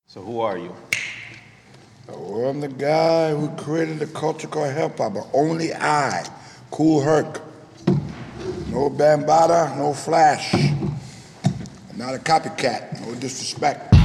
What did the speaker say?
So who are you? Well, I'm the guy who created the culture called hip hop, but only I, Kool Herc. No Bambaataa, no Flash. I'm not a copycat, no disrespect.